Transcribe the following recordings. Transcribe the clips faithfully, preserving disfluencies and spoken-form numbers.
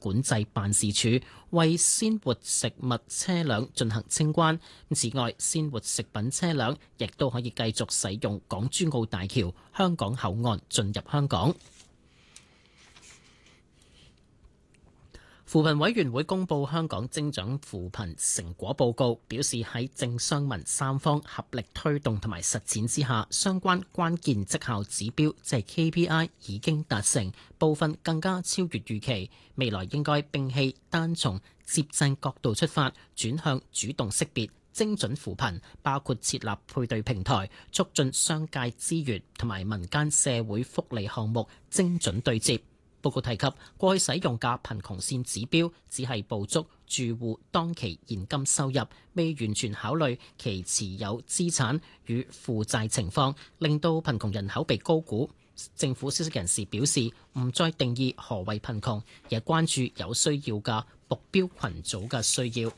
管制辦事處為鮮活食物車輛進行清關。此外，鮮活食品車輛亦都可以繼續使用港珠澳大橋香港口岸進入香港。扶貧委員會公布香港精準扶貧成果報告，表示喺政商民三方合力推動同埋實踐之下，相關關鍵績效指標即係 K P I 已經達成，部分更加超越預期。未來應該摒棄單從接濟角度出發，轉向主動識別精準扶貧，包括設立配對平台，促進商界資源同埋民間社會福利項目精準對接。報告提及，過去使用嘅貧窮線指標只係捕捉住戶當期現金收入，未完全考慮其持有資產與負債情況，令到貧窮人口被高估。政府消息人士表示，唔再定義何謂貧窮，而係關注有需要嘅目標群組嘅需要。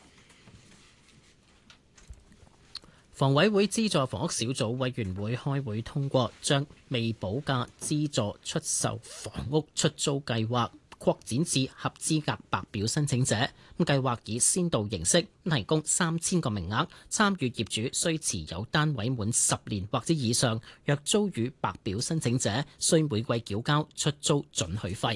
房委會資助房屋小組委員會開會通過，將未補價資助出售房屋出租計劃擴展至合資格白表申請者。咁計劃以先導形式提供三千個名額，參與業主需持有單位滿十年或者以上，若租予白表申請者，需每季繳交出租准許費。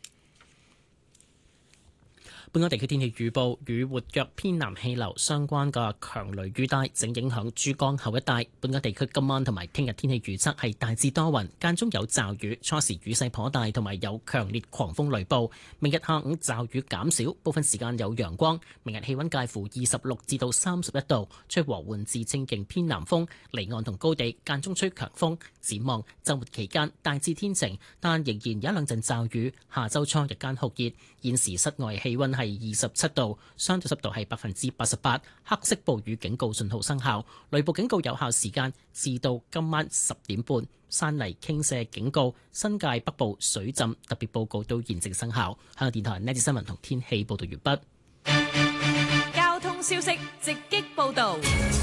本港地區天氣預報，與活躍偏南氣流相關嘅強雷雨帶正影響珠江口一帶。本港地區今晚同埋聽日天氣預測係大致多雲，間中有驟雨，初時雨勢頗大，同埋有強烈狂風雷暴。明日下午驟雨減少，部分時間有陽光。明日氣溫介乎二十六至到三十一度，吹和緩至清勁偏南風，離岸同高地間中吹強風。展望週末期間大致天晴，但仍然有一兩陣驟雨。下週初日間酷熱，現時室外氣溫係二十七度，相對濕度係百分之八十八。黑色暴雨警告信號生效，雷暴警告有效時間至到今晚十點半。山泥傾瀉警告、新界北部水浸特別報告都現正生效。香港電台呢節新聞同天氣報道完畢。 交通消息直擊報道。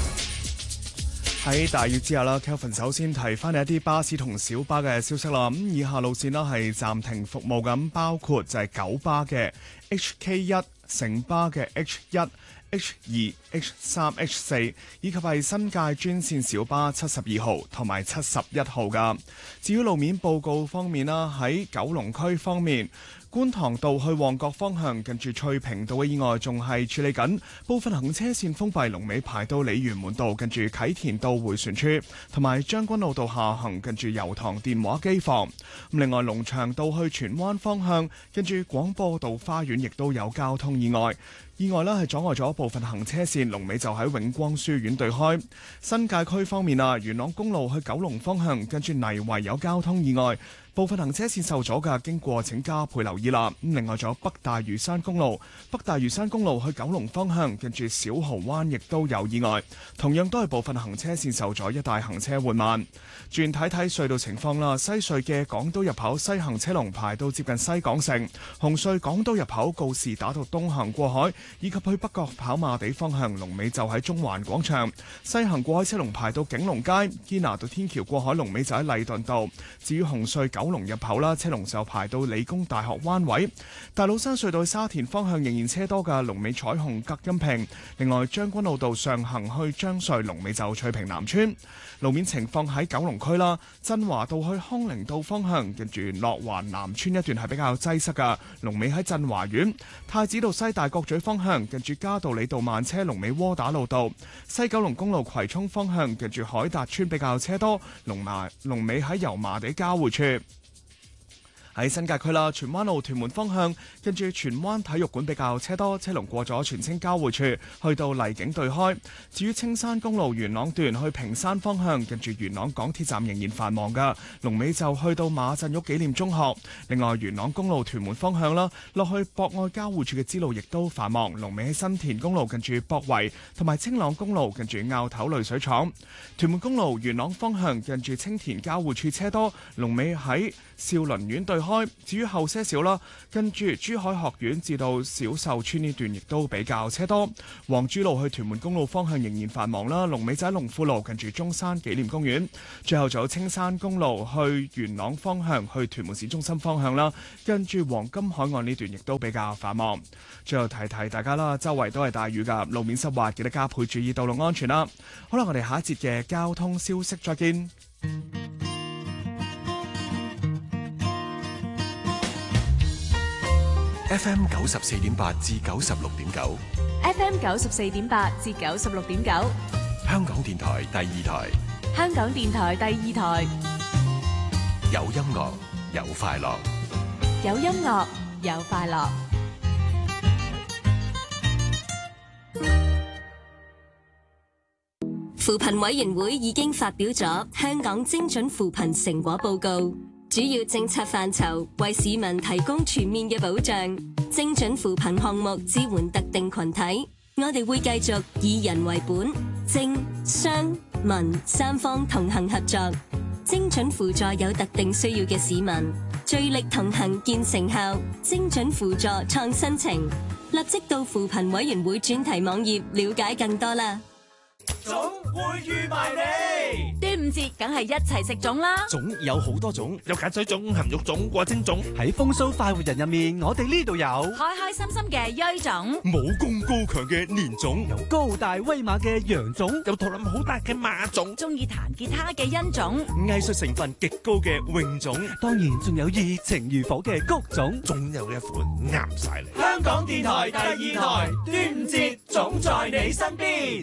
喺大雨之下啦 Kelvin 首先提翻你一啲巴士同小巴嘅消息啦。咁以下路線啦係暫停服務咁，包括就係九巴嘅 H K 一、城巴嘅 H 一、H 二、H 三、H 四，以及係新界專線小巴七十二號同埋七十一號噶。至於路面報告方面啦，喺九龍區方面，觀塘道去旺角方向近住翠屏道嘅意外仲係處理緊，部分行車線封閉，龍尾排到鯉魚門道近住啟田道迴旋處，同埋將軍澳道下行近住油塘電話機房。另外，龍翔道去荃灣方向近住廣播道花園亦都有交通意外。意外呢係阻礙咗部分行車線，龍尾就喺永光書院對開。新界區方面啊，元朗公路去九龍方向近住泥圍有交通意外，部分行車線受阻嘅，經過請加倍留意啦。咁另外仲有北大嶼山公路，北大嶼山公路去九龍方向近住小蠔灣亦都有意外，同樣都係部分行車線受阻，一帶行車緩慢。轉睇睇隧道情況啦，西隧嘅港島入口西行車龍排到接近西港城，紅隧港島入口告士打道東行過海，以及去北角跑馬地方向龍尾就喺中環廣場，西行過海車龍排到景隆街，堅拿道天橋過海龍尾就喺禮頓道。至於紅隧九龍入口啦，車龍就排到理工大學灣位。大老山隧道去沙田方向仍然車多嘅，龍尾彩虹隔音屏。另外將軍澳道上行去將隧龍尾就翠屏南村。路面情況喺九龍區啦，振華道去康寧道方向跟住樂華南村一段係比較擠塞嘅，龍尾喺振華苑。太子道西大角咀方向近住嘉道理道慢車，龍尾窩打老道。西九龍公路葵涌方向近住海達村比較車多，龍麻龍尾喺油麻地交匯處。喺新界區啦，荃灣路屯門方向跟住荃灣體育館比較車多，車龍過咗荃青交匯處，去到荔景對開。至於青山公路元朗段去屏山方向，跟住元朗港鐵站仍然繁忙噶，龍尾就去到馬振旭紀念中學。另外元朗公路屯門方向啦，落去博愛交匯處嘅支路亦都繁忙，龍尾喺新田公路近住博圍，同埋青朗公路近住坳頭濾水廠。屯門公路元朗方向近住青田交匯處車多，龍尾喺兆麟苑對開。至於後些少啦，跟住珠海學院至到小壽村呢段亦都比較車多。黃珠路去屯門公路方向仍然繁忙啦，龍尾仔龍富路近住中山紀念公園。最後仲有青山公路去元朗方向去屯門市中心方向啦，跟住黃金海岸呢段亦都比較繁忙。最後提提大家啦，周圍都係大雨㗎，路面濕滑，記得加倍注意道路安全啦。好啦，我哋下一節嘅交通消息再見。 F M 九十四點八至九十六點九 F M 九十四點八至九十六點九， 香港電台第二台， 香港電台第二台， 有音樂有快樂， 有音樂有快樂。 扶貧委員會已經發表咗香港精準扶貧成果報告，主要政策範疇為市民提供全面嘅保障。精準扶貧項目支援特定群體，我哋會繼續以人為本，政商民三方同行合作，精準輔助有特定需要嘅市民，聚力同行見成效。精準輔助創新程，立即到扶貧委員會專題網頁了解更多啦。 粽會預埋你， 端午節梗係一齊食粽啦！ 粽有好多種，有鹼水粽、鹹肉粽、掛蒸粽。喺風騷快活人入面，我哋呢度有開開心心嘅鋥粽， 武功高強嘅年粽，有高大威馬嘅羊粽，有肚腩好大嘅馬粽， 中意彈吉他嘅欣粽， 藝術成分極高嘅泳粽，當然仲有熱情如火嘅穀粽，總有一款啱晒你。香港電台第二台，端午節總在你身邊。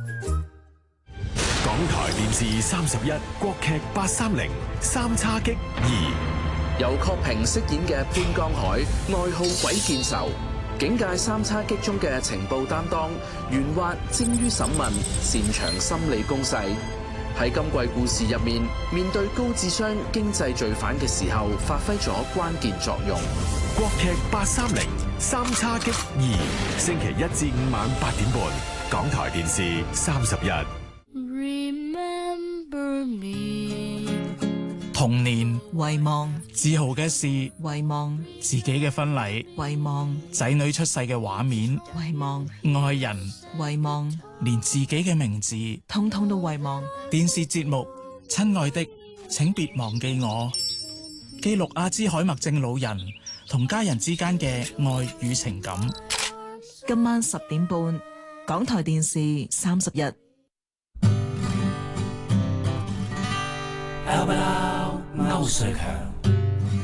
港台電視三十一國劇八三零三叉戟二， 由郝平飾演嘅潘江海，愛好鬼見愁，警界三叉戟中嘅情報擔當，圓滑精於審問，擅長心理攻勢。喺今季故事入面，面對高智商經濟罪犯嘅時候，發揮咗關鍵作用。 國劇八三零三叉戟二，星期一至五晚八點半，港台電視三十一。 Remember me， 童年遺忘， 自豪嘅事遺忘， 自己嘅婚禮遺忘， 仔女出世嘅畫面遺忘， 愛人遺忘， 連自己嘅名字通通都遺忘。 電視節目《親愛的，請別忘記我》，記錄阿茲海默症老人同家人之間嘅愛與情感。 今晚十點半，港台電視三十一。 歐瑞強，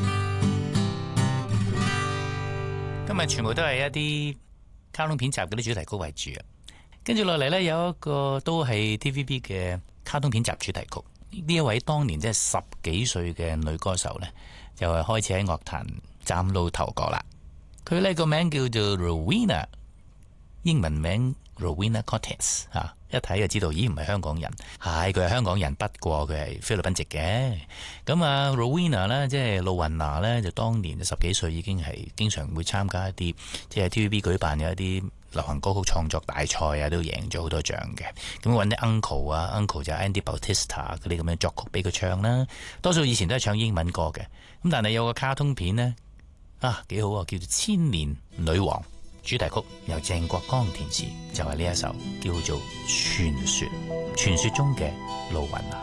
今日全部都係一啲卡通片集嗰啲主題曲為主啊。跟住落嚟呢，有一個都係 T V B 嘅卡通片集主題曲。呢一位當年即係十幾歲嘅女歌手呢，就係開始喺樂壇嶄露頭角啦。佢呢個名叫做 Rowena， 英文名 Rowena Cortez 吓。一睇就知道，咦，唔係香港人，係佢係香港人，不過佢係菲律賓籍嘅。咁啊 Rowena 呢，即係露雲娜呢，就當年十幾歲已經係經常會參加一啲即係 T V B 舉辦嘅一啲流行歌曲創作大賽啊，都贏咗好多獎嘅。咁揾啲 uncle 啊 uncle 就 Andy Bautista 嗰啲咁樣作曲俾佢唱啦。多數以前都係唱英文歌嘅。咁但係有個卡通片呢，啊幾好啊，叫做《千年女王》。主題曲由鄭國江填詞，就係呢一首叫做《傳說》，傳說中嘅露雲娜。